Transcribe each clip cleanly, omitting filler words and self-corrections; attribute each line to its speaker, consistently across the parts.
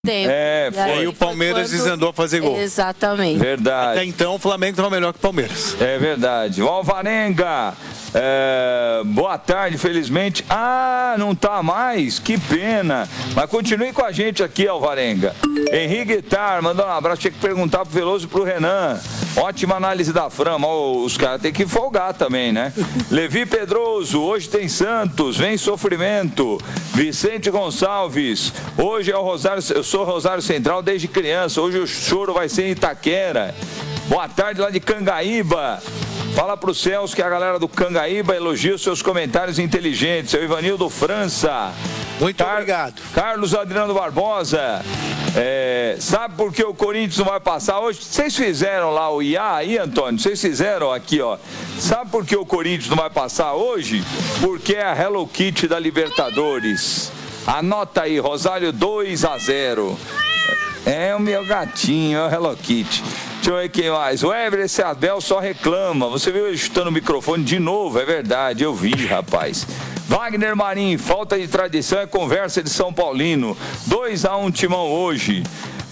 Speaker 1: tempo.
Speaker 2: Foi. E o Palmeiras desandou a fazer gol.
Speaker 1: Exatamente.
Speaker 2: Verdade. Até então o Flamengo estava melhor que o Palmeiras.
Speaker 3: É verdade. O Alvarenga, boa tarde, felizmente. Não tá mais, que pena. Mas continue com a gente aqui, Alvarenga. Henrique Guitar, mandando um abraço. Tinha que perguntar pro Veloso e pro Renan. Ótima análise da Frama. Os caras têm que folgar também, né? Levi Pedroso, hoje tem Santos, vem sofrimento. Vicente Gonçalves, hoje é o Rosário, eu sou Rosário Central desde criança, hoje o choro vai ser em Itaquera. Boa tarde lá de Cangaíba. Fala pro Celso que a galera do Cangaíba elogia os seus comentários inteligentes. Seu Ivanildo França.
Speaker 2: Muito obrigado.
Speaker 3: Carlos Adriano Barbosa. Sabe por que o Corinthians não vai passar hoje? Vocês fizeram lá o IA aí, Antônio? Vocês fizeram aqui, ó. Sabe por que o Corinthians não vai passar hoje? Porque é a Hello Kitty da Libertadores. Anota aí, Rosário 2-0. É o meu gatinho, é o Hello Kitty. Deixa eu ver quem mais. O Everest Abel só reclama. Você viu ele chutando o microfone de novo? É verdade, eu vi, rapaz. Wagner Marim, falta de tradição é conversa de São Paulino. 2-1 Timão hoje.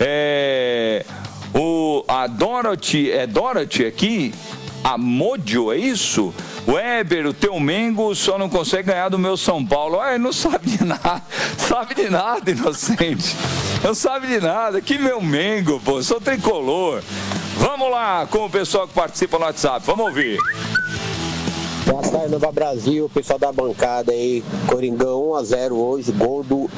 Speaker 3: A Dorothy, Dorothy aqui? A Modio, é isso? Weber, o teu Mengo só não consegue ganhar do meu São Paulo. Não sabe de nada. Sabe de nada, inocente. Não sabe de nada. Que meu Mengo, pô. Sou tricolor. Vamos lá com o pessoal que participa no WhatsApp. Vamos ouvir.
Speaker 4: Boa tarde, Nova Brasil. Pessoal da bancada aí. Coringão 1-0 hoje. Gol do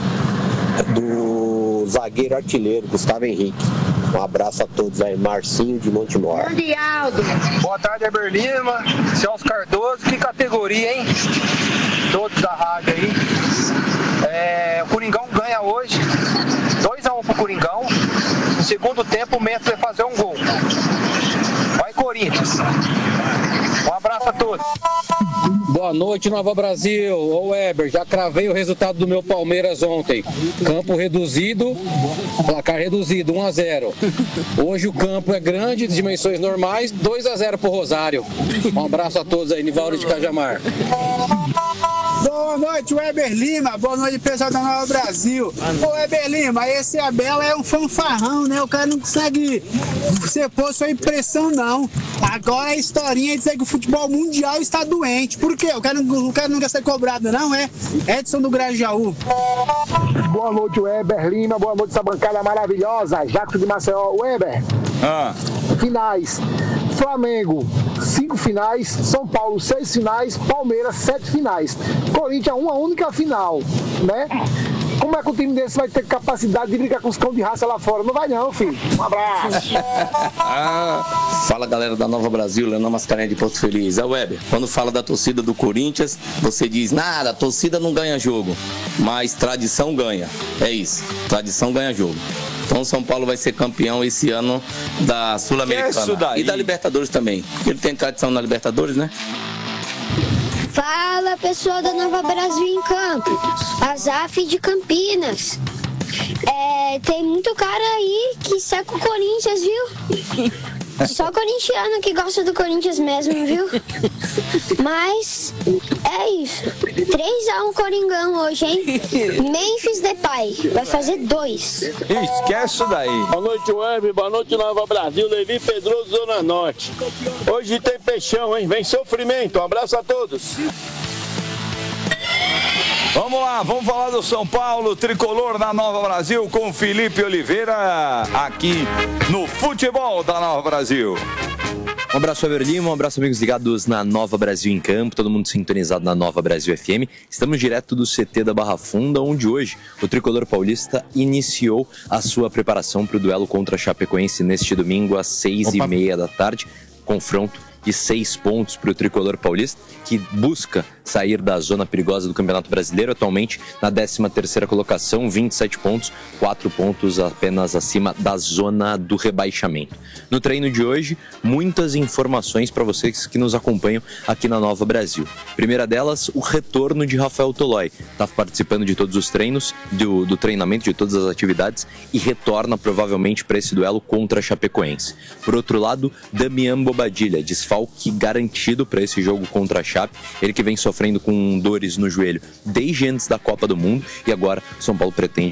Speaker 4: zagueiro artilheiro, Gustavo Henrique. Um abraço a todos aí, Marcinho de Montemor.
Speaker 5: Boa tarde, Heber Lima, Celso Cardoso, que categoria, hein? Todos da rádio aí. O Coringão ganha hoje, 2-1 pro Coringão. No segundo tempo, o Mendes vai fazer um gol. Vai, Corinthians. Um abraço a todos.
Speaker 6: Boa noite, Nova Brasil. Ô Weber, já cravei o resultado do meu Palmeiras ontem. Campo reduzido, placar reduzido, 1-0. Hoje o campo é grande, de dimensões normais, 2-0 pro Rosário. Um abraço a todos aí, Nivaldo de Cajamar.
Speaker 7: Boa noite, Weber Lima. Boa noite, pessoal da Nova Brasil. Ô, Weber Lima, esse Abel é um fanfarrão, né? O cara não consegue você pôr sua impressão, não. Agora a historinha de dizer que o futebol mundial está doente. Por quê? O cara não quer ser cobrado, não, é? Edson do Grajaú.
Speaker 5: Boa noite, Weber Lima. Boa noite, essa bancada maravilhosa. Jacques de Maceió. Weber. Finais. Flamengo, 5 finais. São Paulo, 6 finais. Palmeiras, 7 finais. Corinthians, uma única final, né? Como é que o time desse vai ter capacidade de brigar com os cão de raça lá fora? Não vai não, filho. Um abraço.
Speaker 8: Fala, galera da Nova Brasil, Leandro Mascarenhas de Porto Feliz. Weber, quando fala da torcida do Corinthians, você diz, nada, a torcida não ganha jogo, mas tradição ganha. É isso, tradição ganha jogo. Então o São Paulo vai ser campeão esse ano da Sul-Americana e da Libertadores também, porque ele tem tradição na Libertadores, né?
Speaker 9: Fala, pessoal da Nova Brasil em Campo, Azaf de Campinas. Tem muito cara aí que seca o Corinthians, viu? Só corintiano que gosta do Corinthians mesmo, viu? Mas é isso. 3-1 Coringão hoje, hein? Memphis Depay vai fazer 2.
Speaker 3: Esquece isso daí.
Speaker 10: Boa noite, Web. Boa noite, Nova Brasil. Levi Pedroso, Zona Norte. Hoje tem peixão, hein? Vem sofrimento. Um abraço a todos.
Speaker 3: Vamos lá, vamos falar do São Paulo, tricolor da Nova Brasil com Felipe Oliveira aqui no Futebol da Nova Brasil.
Speaker 11: Um abraço, Weber Lima, um abraço, amigos ligados na Nova Brasil em Campo, todo mundo sintonizado na Nova Brasil FM. Estamos direto do CT da Barra Funda, onde hoje o tricolor paulista iniciou a sua preparação para o duelo contra a Chapecoense neste domingo às 6h30 da tarde. Confronto de 6 pontos para o tricolor paulista, que busca sair da zona perigosa do Campeonato Brasileiro, atualmente na 13ª colocação, 27 pontos, 4 pontos apenas acima da zona do rebaixamento. No treino de hoje, muitas informações para vocês que nos acompanham aqui na Nova Brasil. Primeira delas, o retorno de Rafael Tolói. Está participando de todos os treinos, do treinamento, de todas as atividades, e retorna provavelmente para esse duelo contra a Chapecoense. Por outro lado, Damian Bobadilla, desfalque garantido para esse jogo contra a Chape, ele que vem sofrendo com dores no joelho desde antes da Copa do Mundo, e agora São Paulo pretende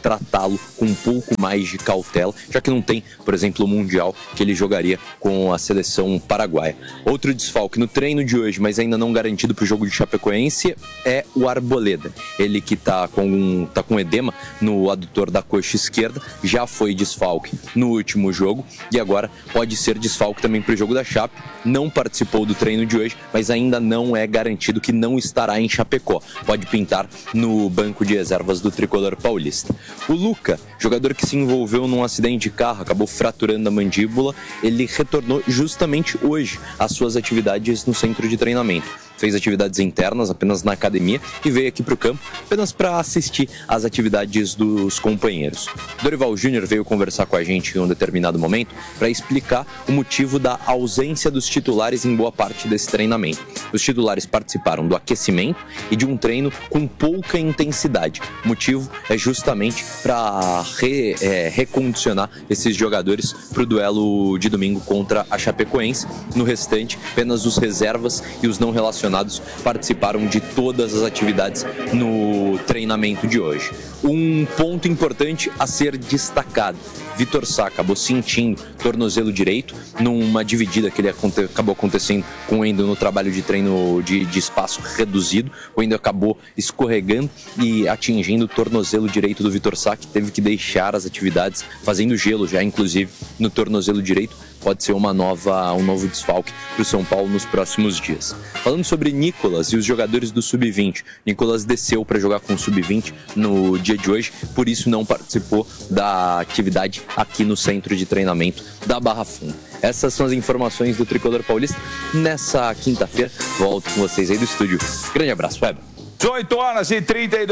Speaker 11: tratá-lo com um pouco mais de cautela, já que não tem, por exemplo, o Mundial que ele jogaria com a seleção paraguaia. Outro desfalque no treino de hoje, mas ainda não garantido para o jogo de Chapecoense, é o Arboleda. Ele que tá com edema no adutor da coxa esquerda, já foi desfalque no último jogo e agora pode ser desfalque também para o jogo da Chape. Não participou do treino de hoje, mas ainda não é garantido que não estará em Chapecó. Pode pintar no banco de reservas do tricolor paulista. O Luca, jogador que se envolveu num acidente de carro, acabou fraturando a mandíbula, ele retornou justamente hoje às suas atividades no centro de treinamento. Fez atividades internas apenas na academia e veio aqui para o campo apenas para assistir às atividades dos companheiros. Dorival Júnior veio conversar com a gente em um determinado momento para explicar o motivo da ausência dos titulares em boa parte desse treinamento. Os titulares participaram do aquecimento e de um treino com pouca intensidade. O motivo é justamente para recondicionar esses jogadores para o duelo de domingo contra a Chapecoense. No restante, apenas os reservas e os não relacionados participaram de todas as atividades no treinamento de hoje. Um ponto importante a ser destacado: Vitor Sá acabou sentindo tornozelo direito numa dividida que ele acabou acontecendo com o Endo no trabalho de treino de espaço reduzido. O Endo acabou escorregando e atingindo o tornozelo direito do Vitor Sá, que teve que deixar as atividades, fazendo gelo já inclusive no tornozelo direito. Pode ser um novo desfalque para o São Paulo nos próximos dias. Falando sobre Nicolas e os jogadores do Sub-20, Nicolas desceu para jogar com o Sub-20 no dia de hoje, por isso não participou da atividade aqui no centro de treinamento da Barra Funda. Essas são as informações do Tricolor Paulista nessa quinta-feira. Volto com vocês aí do estúdio. Grande abraço, Weber.
Speaker 3: 18 horas e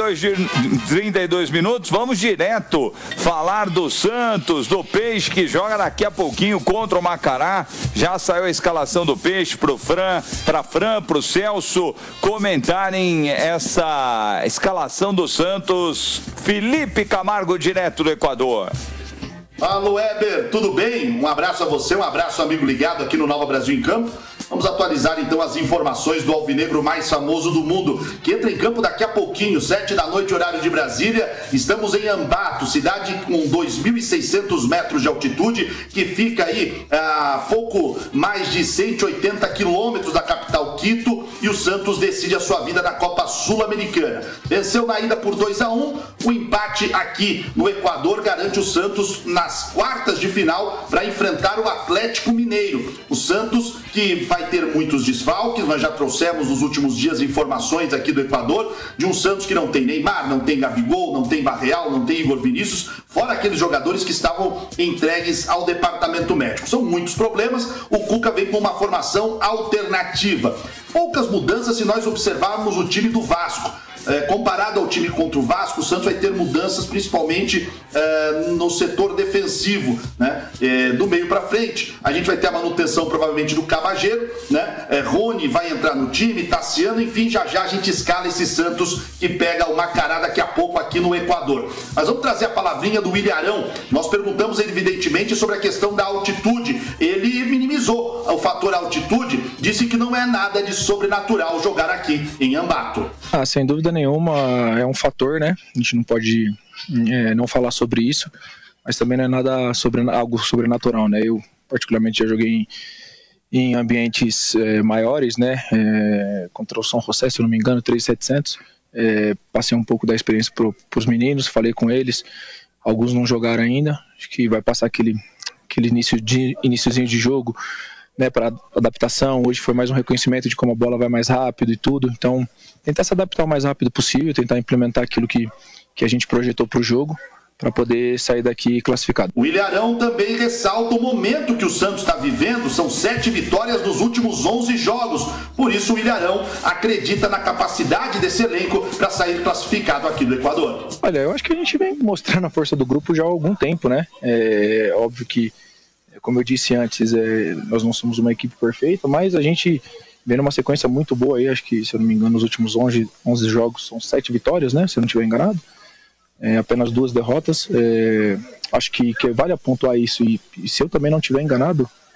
Speaker 3: 32 minutos, vamos direto falar do Santos, do Peixe, que joga daqui a pouquinho contra o Macará. Já saiu a escalação do Peixe pro Fran, pro Celso comentarem essa escalação do Santos. Felipe Camargo, direto do Equador.
Speaker 1: Alô, Weber, tudo bem? Um abraço a você, um abraço amigo ligado aqui no Nova Brasil em Campo. Vamos atualizar então as informações do alvinegro mais famoso do mundo, que entra em campo daqui a pouquinho, 7 da noite, horário de Brasília. Estamos em Ambato, cidade com 2.600 metros de altitude, que fica aí a pouco mais de 180 quilômetros da capital Quito, e o Santos decide a sua vida na Copa Sul-Americana. Venceu na ida por 2-1, o empate aqui no Equador garante o Santos nas quartas de final para enfrentar o Atlético Mineiro. O Santos que vai ter muitos desfalques, nós já trouxemos nos últimos dias informações aqui do Equador, de um Santos que não tem Neymar, não tem Gabigol, não tem Barreal, não tem Igor Vinícius, fora aqueles jogadores que estavam entregues ao departamento médico. São muitos problemas, o Cuca vem com uma formação alternativa. Poucas mudanças se nós observarmos o time do Vasco. Comparado ao time contra o Vasco, o Santos vai ter mudanças principalmente no setor defensivo, né? Do meio para frente. A gente vai ter a manutenção provavelmente do Cabageiro, né? Rony vai entrar no time, Tassiano, enfim, já a gente escala esse Santos que pega o Macará daqui a pouco aqui no Equador. Mas vamos trazer a palavrinha do William Arão. Nós perguntamos evidentemente sobre a questão da altitude. Ele minimizou o fator altitude, disse que não é nada de sobrenatural jogar aqui em Ambato.
Speaker 12: Sem dúvida nenhuma, é um fator, né? A gente não pode não falar sobre isso, mas também não é nada algo sobrenatural, né? Eu, particularmente, já joguei em ambientes maiores, né? Contra o São José, se eu não me engano, 3.700. Passei um pouco da experiência para os meninos, falei com eles. Alguns não jogaram ainda, acho que vai passar aquele iniciozinho de jogo, né, para adaptação. Hoje foi mais um reconhecimento de como a bola vai mais rápido e tudo, então tentar se adaptar o mais rápido possível, tentar implementar aquilo que a gente projetou para o jogo, para poder sair daqui classificado.
Speaker 1: O Ilharão também ressalta o momento que o Santos está vivendo, são 7 vitórias nos últimos 11 jogos, por isso o Ilharão acredita na capacidade desse elenco para sair classificado aqui do Equador.
Speaker 12: Olha, eu acho que a gente vem mostrando a força do grupo já há algum tempo, né? É óbvio que, como eu disse antes, nós não somos uma equipe perfeita, mas a gente vem numa sequência muito boa aí, acho que, se eu não me engano, nos últimos 11 jogos são 7 vitórias, né, se eu não estiver enganado, apenas 2 derrotas. Acho que vale pontuar isso, e se eu também não estiver enganado,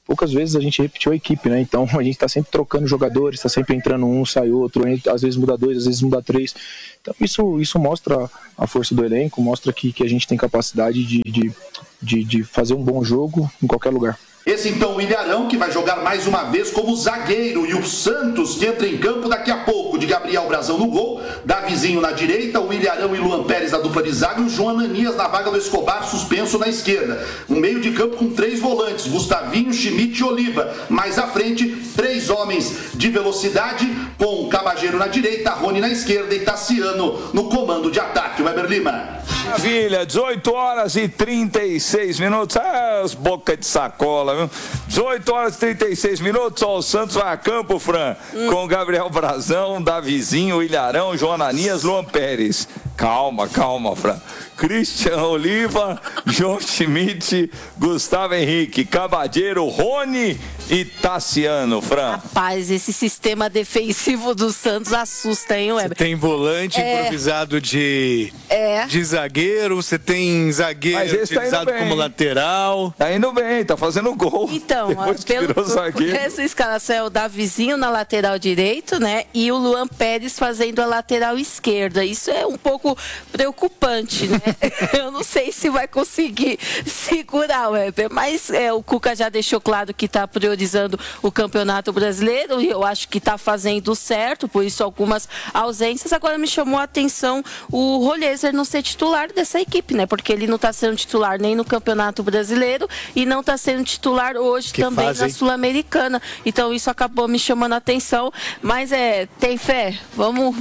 Speaker 12: poucas vezes a gente repetiu a equipe, né? Então a gente está sempre trocando jogadores, está sempre entrando um, sai outro, às vezes muda 2, às vezes muda 3. Então isso mostra a força do elenco, mostra que a gente tem capacidade de fazer um bom jogo em qualquer lugar.
Speaker 1: Esse então o Ilharão, que vai jogar mais uma vez como zagueiro, e o Santos, que entra em campo daqui a pouco, de Gabriel Brazão no gol, Davizinho na direita, o Ilharão e Luan Pérez na dupla de zaga, e o João Ananias na vaga do Escobar, suspenso na esquerda. Um meio de campo com 3 volantes, Gustavinho, Schmidt e Oliva. Mais à frente, 3 homens de velocidade, com Cabageiro na direita, Rony na esquerda e Tassiano no comando de ataque. Weber Lima.
Speaker 3: Maravilha, 18 horas e 36 minutos. As boca de sacola, viu? 18 horas e 36 minutos. Ó, o Santos vai a campo, Fran, com Gabriel Brazão, Davizinho, Ilharão, João Ananias, Luan Pérez. Calma, Fran. Christian Oliva, João Schmidt, Gustavo Henrique, Cabageiro, Rony e Tassiano, Fran.
Speaker 13: Rapaz, esse sistema defensivo do Santos assusta, hein, Weber?
Speaker 2: Você tem volante improvisado de zagueiro, você tem zagueiro utilizado como lateral.
Speaker 3: Tá indo bem, tá fazendo gol.
Speaker 13: Então, essa escalação é o Davizinho na lateral direito, né? E o Luan Pérez fazendo a lateral esquerda. Isso é um pouco preocupante, né? Eu não sei se vai conseguir segurar, Weber, mas o Cuca já deixou claro que está priorizando o Campeonato Brasileiro e eu acho que está fazendo certo, por isso algumas ausências. Agora me chamou a atenção o Rollheiser não ser titular dessa equipe, né? Porque ele não está sendo titular nem no Campeonato Brasileiro e não está sendo titular hoje também na Sul-Americana. Então isso acabou me chamando a atenção, mas tem fé? Vamos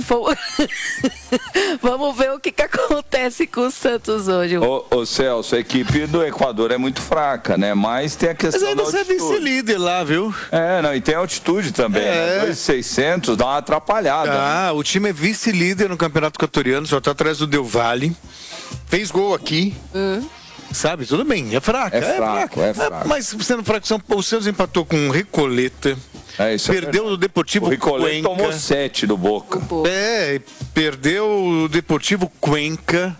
Speaker 13: ver o que acontece com o Santos hoje.
Speaker 3: Ô Celso, a equipe do Equador é muito fraca, né? Mas tem a questão da altitude.
Speaker 2: Mas ainda você é vice-líder lá, viu?
Speaker 3: Não, e tem altitude também, né? 2.600, dá uma atrapalhada.
Speaker 2: O time é vice-líder no Campeonato Equatoriano, só tá atrás do Del Valle. Fez gol aqui. Sabe, tudo bem, é fraca.
Speaker 3: É fraco.
Speaker 2: Mas sendo fraco, o Santos empatou com o Recoleta. Perdeu o Deportivo Cuenca.
Speaker 3: O Recoleta tomou 7 do Boca.
Speaker 2: Perdeu o Deportivo Cuenca.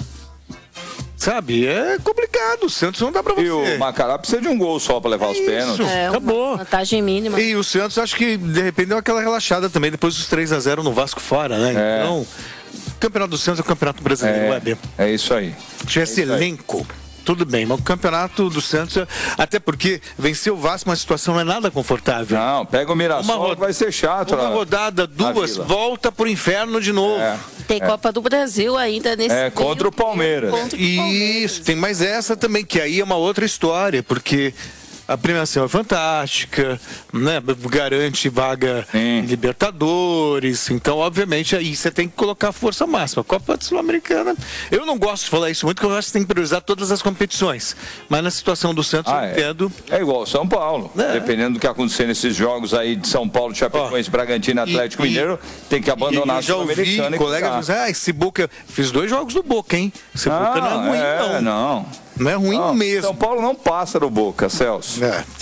Speaker 2: Sabe, é complicado. O Santos não dá pra você.
Speaker 3: E o Macará precisa de um gol só pra levar os pênaltis.
Speaker 2: Acabou.
Speaker 13: Vantagem mínima.
Speaker 2: E o Santos, acho que de repente deu aquela relaxada também depois dos 3-0 no Vasco fora, né? Então, o Campeonato do Santos é o Campeonato Brasileiro,
Speaker 3: É isso aí.
Speaker 2: Tivesse elenco. Tudo bem, mas o Campeonato do Santos, até porque vencer o Vasco uma situação não é nada confortável.
Speaker 3: Não, pega o Mirassol, vai ser chato.
Speaker 2: Uma rodada, 2, volta pro inferno de novo.
Speaker 13: Tem Copa do Brasil ainda nesse
Speaker 3: contra o Palmeiras.
Speaker 2: Isso, tem mais essa também, que aí é uma outra história, porque a premiação é fantástica, né? Garante vaga em Libertadores. Então, obviamente, aí você tem que colocar a força máxima. A Copa Sul-Americana, eu não gosto de falar isso muito, porque eu acho que você tem que priorizar todas as competições. Mas na situação do Santos, eu entendo.
Speaker 3: É igual o São Paulo. Dependendo do que acontecer nesses jogos aí de São Paulo, Chapecoense, Bragantino, Atlético Mineiro, tem que abandonar a Sul-Americana.
Speaker 2: Já ouvi colegas dizendo, esse Boca... Fiz 2 jogos do Boca, hein? Esse Boca não é ruim, não. Não é ruim mesmo.
Speaker 3: São Paulo não passa no Boca, Celso.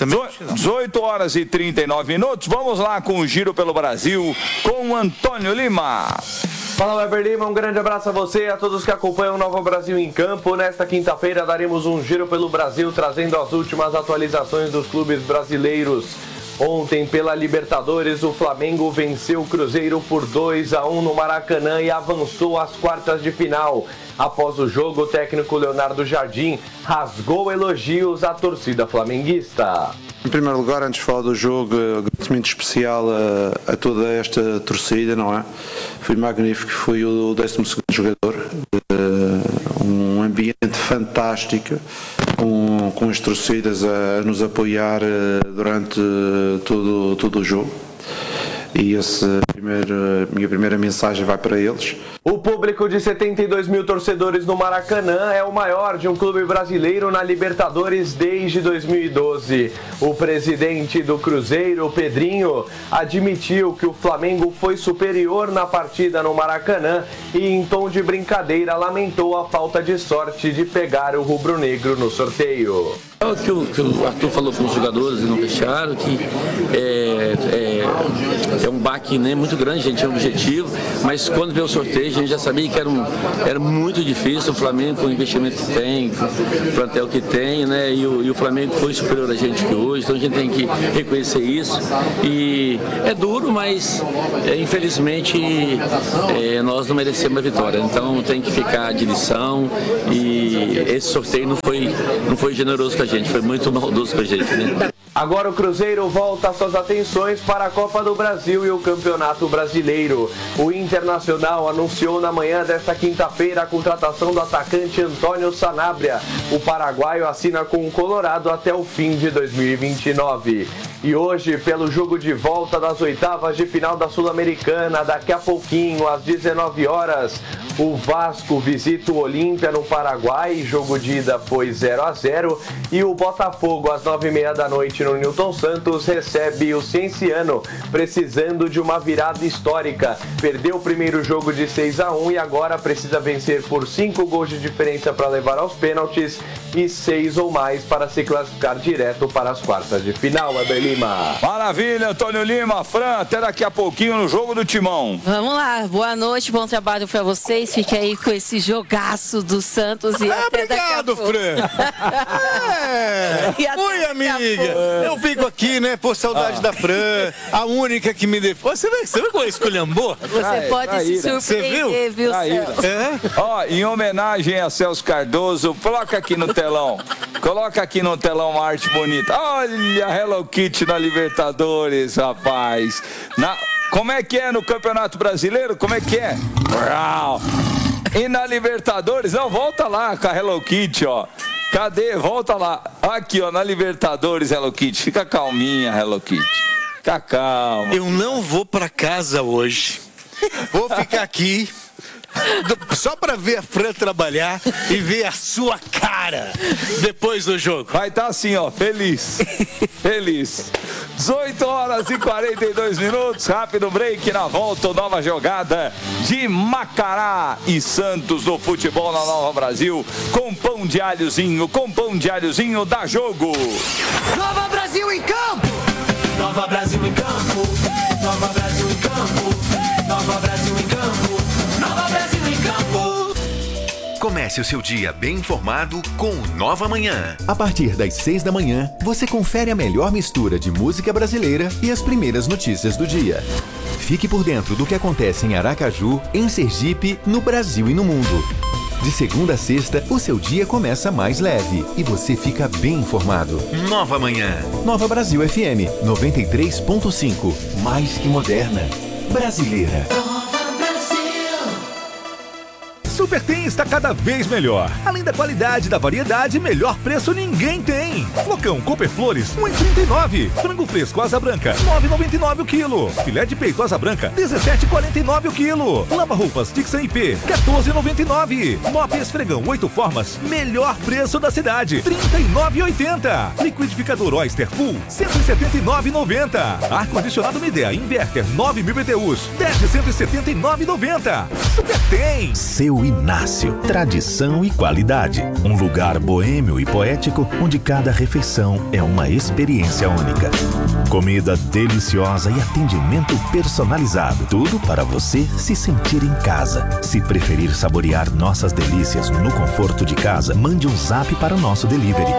Speaker 3: 18 horas e 39 minutos. Vamos lá com o Giro pelo Brasil com o Antônio Lima.
Speaker 14: Fala, Weber Lima, um grande abraço a você e a todos que acompanham o Nova Brasil em Campo. Nesta quinta-feira daremos um giro pelo Brasil, trazendo as últimas atualizações dos clubes brasileiros. Ontem, pela Libertadores, o Flamengo venceu o Cruzeiro por 2-1 no Maracanã e avançou às quartas de final. Após o jogo, o técnico Leonardo Jardim rasgou elogios à torcida flamenguista.
Speaker 15: Em primeiro lugar, antes de falar do jogo, agradecimento especial a toda esta torcida, não é? Foi magnífico, foi o 12º jogador, um ambiente fantástico, com as torcidas a nos apoiar durante todo o jogo. E minha primeira mensagem vai para eles.
Speaker 14: O público de 72 mil torcedores no Maracanã é o maior de um clube brasileiro na Libertadores desde 2012. O presidente do Cruzeiro, Pedrinho, admitiu que o Flamengo foi superior na partida no Maracanã e, em tom de brincadeira, lamentou a falta de sorte de pegar o rubro-negro no sorteio.
Speaker 8: É o que o Arthur falou com os jogadores e no vestiário, que é um baque, né, muito muito grande, a gente tinha um objetivo, mas quando veio o sorteio, a gente já sabia que era muito difícil. O Flamengo, com o investimento que tem, com o plantel que tem, né? E o Flamengo foi superior a gente que hoje, então a gente tem que reconhecer isso. E é duro, mas infelizmente nós não merecemos a vitória. Então tem que ficar de lição, e esse sorteio não foi generoso com a gente, foi muito maldoso com a gente, né?
Speaker 14: Agora o Cruzeiro volta suas atenções para a Copa do Brasil e o Campeonato Brasileiro. O Internacional anunciou na manhã desta quinta-feira a contratação do atacante Antônio Sanabria. O paraguaio assina com o Colorado até o fim de 2029. E hoje, pelo jogo de volta das oitavas de final da Sul-Americana, daqui a pouquinho, às 19 horas, o Vasco visita o Olímpia no Paraguai. Jogo de ida foi 0-0. E o Botafogo, às 9h30 da noite, no Newton Santos, recebe o Cienciano, precisando de uma virada histórica. Perdeu o primeiro jogo de 6-1 e agora precisa vencer por 5 gols de diferença para levar aos pênaltis e 6 ou mais para se classificar direto para as quartas de final. Weber Lima.
Speaker 3: Maravilha, Antônio Lima. Fran, até daqui a pouquinho no Jogo do Timão.
Speaker 13: Vamos lá, boa noite, bom trabalho para vocês. Fique aí com esse jogaço do Santos e até
Speaker 2: obrigado,
Speaker 13: daqui a pouco.
Speaker 2: Fran. Oi, amiga. Eu fico aqui, né, por saudade da Fran, a única que me defende. Você vê como esculhambou?
Speaker 13: Você pode se surpreender, viu, Celso?
Speaker 3: Ó, em homenagem a Celso Cardoso, coloca aqui no telão. Coloca aqui no telão uma arte bonita. Olha a Hello Kitty na Libertadores, rapaz. Como é que é no Campeonato Brasileiro? Como é que é? E na Libertadores? Não, volta lá com a Hello Kitty, ó. Cadê? Volta lá. Aqui, ó, na Libertadores, Hello Kitty. Fica calminha, Hello Kitty. Fica calma.
Speaker 2: Eu não vou pra casa hoje. Vou ficar aqui só pra ver a Fran trabalhar e ver a sua cara depois do jogo.
Speaker 3: Vai estar assim, ó, feliz. Feliz. 18 horas e 42 minutos. Rápido break, na volta, nova jogada de Macará e Santos no futebol na Nova Brasil. Com pão de alhozinho dá jogo.
Speaker 16: Nova Brasil em campo. Nova Brasil em campo. Nova Brasil em campo. Nova Brasil em campo. Nova Brasil em campo.
Speaker 17: Comece o seu dia bem informado com o Nova Manhã. A partir das 6 da manhã, você confere a melhor mistura de música brasileira e as primeiras notícias do dia. Fique por dentro do que acontece em Aracaju, em Sergipe, no Brasil e no mundo. De segunda a sexta, o seu dia começa mais leve e você fica bem informado. Nova Manhã. Nova Brasil FM 93.5. Mais que moderna. Brasileira.
Speaker 18: Supertem está cada vez melhor. Além da qualidade e da variedade, melhor preço ninguém tem. Flocão Cooper-Flores, R$ 1,39. Frango fresco Asa Branca, R$ 9,99 o quilo. Filé de peito Asa Branca, R$ 17,49 o quilo. Lava-roupas Dixon IP, R$ 14,99. Mop Esfregão 8 formas, melhor preço da cidade, R$ 39,80. Liquidificador Oyster Full, R$ 179,90. Ar-condicionado Midea Inverter 9.000 BTUs, R$ 10,179,90. Supertem.
Speaker 17: Seu Inácio. Tradição e qualidade. Um lugar boêmio e poético onde cada refeição é uma experiência única. Comida deliciosa e atendimento personalizado. Tudo para você se sentir em casa. Se preferir saborear nossas delícias no conforto de casa, mande um zap para o nosso delivery.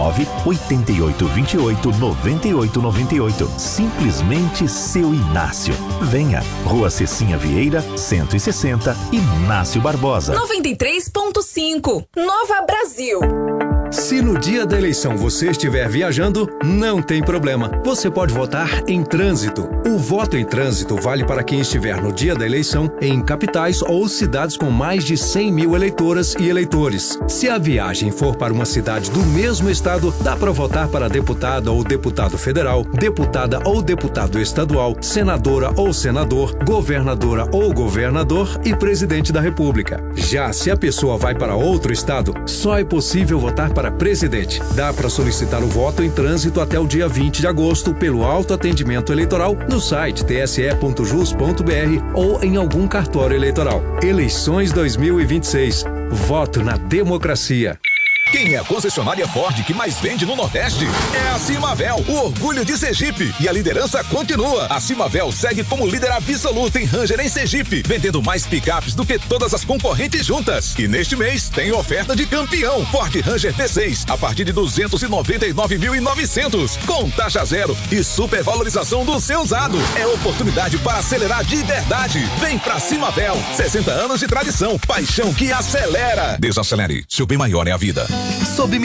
Speaker 17: 988289898. Simplesmente Seu Inácio. Venha. Rua Cecinha Vieira, 160, Inácio Barbosa.
Speaker 19: 93.5 Nova Brasil.
Speaker 20: Se no dia da eleição você estiver viajando, não tem problema. Você pode votar em trânsito. O voto em trânsito vale para quem estiver no dia da eleição em capitais ou cidades com mais de 100 mil eleitoras e eleitores. Se a viagem for para uma cidade do mesmo estado, dá para votar para deputada ou deputado federal, deputada ou deputado estadual, senadora ou senador, governadora ou governador e presidente da República. Já se a pessoa vai para outro estado, só é possível votar para presidente. Dá para solicitar o voto em trânsito até o dia 20 de agosto pelo autoatendimento eleitoral no site tse.jus.br ou em algum cartório eleitoral. Eleições 2026. Voto na democracia.
Speaker 18: Quem é a concessionária Ford que mais vende no Nordeste? É a Cimavel, o orgulho de Sergipe. E a liderança continua. A Cimavel segue como líder absoluta em Ranger em Sergipe, vendendo mais picapes do que todas as concorrentes juntas. E neste mês tem oferta de campeão. Ford Ranger P6 a partir de 299.900, com taxa zero e supervalorização do seu usado. É oportunidade para acelerar de verdade. Vem pra Cimavel. 60 anos de tradição, paixão que acelera. Desacelere, seu bem maior é a vida.